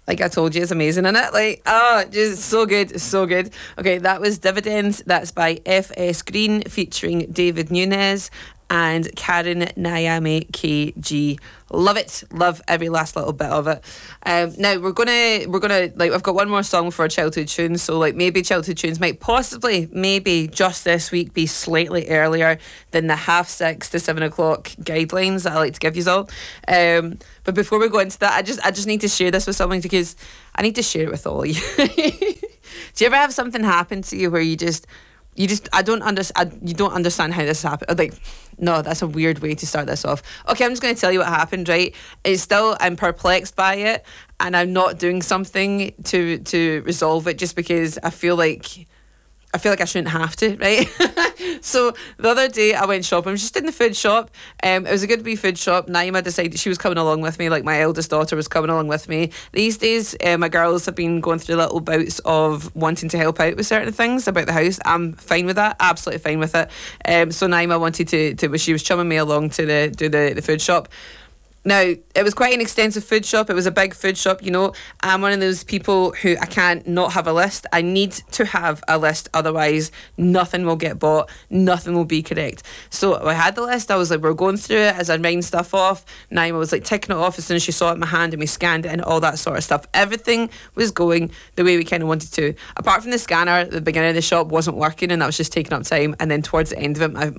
Like I told you, it's amazing, isn't it? Like, oh, just so good, so good. Okay, that was Dividends. That's by FS Green featuring David Nunes and Karen Nyame KG. Love it. Love every last little bit of it. Now we're gonna like, I've got one more song for childhood tunes, so like maybe childhood tunes might possibly maybe just this week be slightly earlier than the 6:30 to 7 o'clock guidelines that I like to give you all. But before we go into that, I just need to share this with someone because I need to share it with all of you. Do you ever have something happen to you where you just I don't understand. You don't understand how this happened. Like, no, that's a weird way to start this off. Okay, I'm just going to tell you what happened. Right, I'm perplexed by it, and I'm not doing something to resolve it just because I feel like I shouldn't have to, right? So the other day I went shopping. I was just in the food shop. It was a good wee food shop. Naima decided she was coming along with me. Like, my eldest daughter was coming along with me. These days, my girls have been going through little bouts of wanting to help out with certain things about the house. I'm fine with that. Absolutely fine with it. So Naima wanted to she was chumming me along to do the food shop. Now, it was quite an extensive food shop. It was a big food shop, you know. I'm one of those people who I can't not have a list. I need to have a list, otherwise nothing will get bought, nothing will be correct. So I had the list. I was like, we're going through it as I rang stuff off. Naima was like ticking it off as soon as she saw it in my hand, and we scanned it and all that sort of stuff. Everything was going the way we kind of wanted to. Apart from the scanner at the beginning of the shop wasn't working, and that was just taking up time. And then towards the end of it,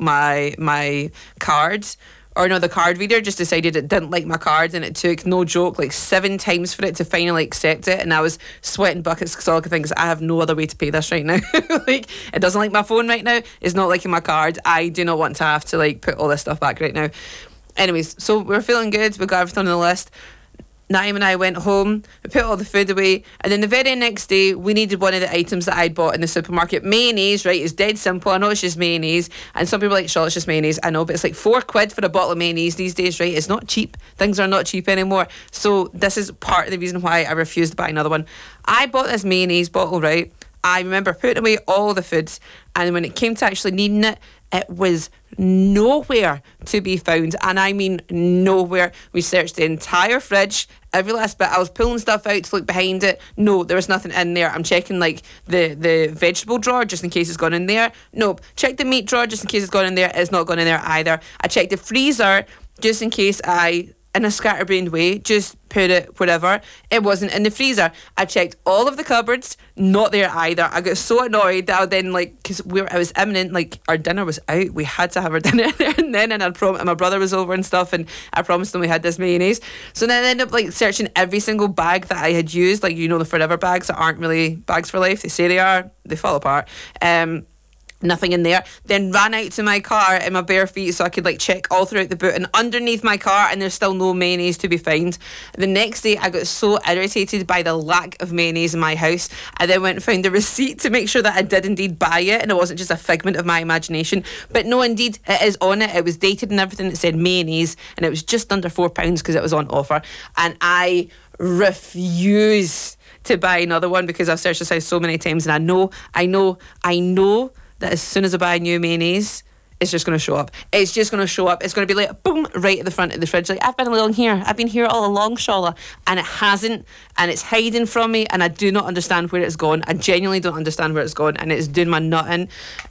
my cards, or no, the card reader just decided it didn't like my card, and it took, no joke, like 7 times for it to finally accept it. And I was sweating buckets because all I could think is, I have no other way to pay this right now. Like, it doesn't like my phone right now. It's not liking my card. I do not want to have to like put all this stuff back right now. Anyways, so we're feeling good. We got everything on the list. Naeem and I went home, we put all the food away, and then the very next day we needed one of the items that I'd bought in the supermarket. Mayonnaise, right? It's dead simple. I know it's just mayonnaise, and some people are like, sure, it's just mayonnaise. I know, but it's like £4 for a bottle of mayonnaise these days, right? It's not cheap. Things are not cheap anymore. So this is part of the reason why I refused to buy another one. I bought this mayonnaise bottle, right? I remember putting away all the foods, and when it came to actually needing it, it was nowhere to be found. And I mean nowhere. We searched the entire fridge, every last bit. I was pulling stuff out to look behind it. No, there was nothing in there. I'm checking like the vegetable drawer just in case it's gone in there. Nope. Check the meat drawer just in case it's gone in there. It's not gone in there either. I checked the freezer just in case in a scatterbrained way, just put it wherever. It wasn't in the freezer. I checked all of the cupboards, not there either. I got so annoyed that I then, like, because I was imminent, like, our dinner was out. We had to have our dinner there and then, and my brother was over and stuff, and I promised him we had this mayonnaise. So then I ended up, like, searching every single bag that I had used, like, you know, the forever bags that aren't really bags for life. They say they are. They fall apart. Nothing in there. Then ran out to my car in my bare feet so I could like check all throughout the boot and underneath my car, and there's still no mayonnaise to be found. The next day I got so irritated by the lack of mayonnaise in my house. I then went and found the receipt to make sure that I did indeed buy it and it wasn't just a figment of my imagination. But no, indeed it is on it. It was dated and everything. It said mayonnaise, and it was just under £4 because it was on offer. And I refuse to buy another one because I've searched this house so many times, and I know that as soon as I buy new mayonnaise, it's just going to show up. It's just going to show up. It's going to be like, boom, right at the front of the fridge. Like, I've been along here. I've been here all along, Shola. And it hasn't. And it's hiding from me. And I do not understand where it's gone. I genuinely don't understand where it's gone. And it's doing my nutting.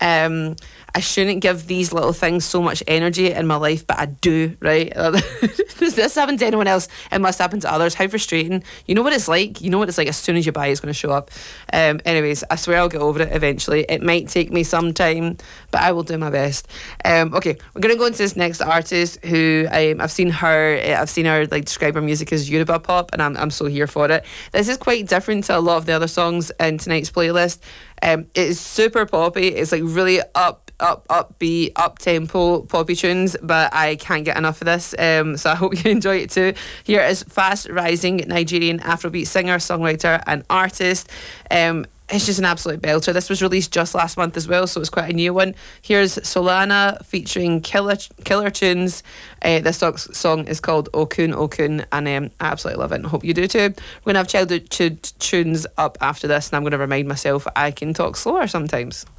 I shouldn't give these little things so much energy in my life, but I do, right? Does this happen to anyone else? It must happen to others. How frustrating. You know what it's like? You know what it's like as soon as you buy, it's going to show up. Anyways, I swear I'll get over it eventually. It might take me some time, but I will do my best. Okay, we're going to go into this next artist who I've seen her like describe her music as Yoruba pop, and I'm so here for it. This is quite different to a lot of the other songs in tonight's playlist. It is super poppy. It's like really upbeat, up-tempo poppy tunes, but I can't get enough of this, so I hope you enjoy it too. Here is fast-rising Nigerian Afrobeat singer, songwriter and artist. It's just an absolute belter. This was released just last month as well, so it's quite a new one. Here's Solana featuring Killer Tunes. This song is called Okun Okun, and I absolutely love it and hope you do too. We're going to have childhood tunes up after this, and I'm going to remind myself I can talk slower sometimes.